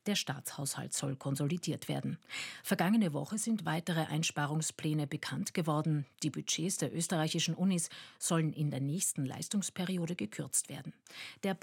Der Staatshaushalt soll konsolidiert werden. Vergangene Woche sind weitere Einsparungspläne bekannt geworden. Die Budgets der österreichischen Unis sollen in der nächsten Leistungsperiode gekürzt werden. Der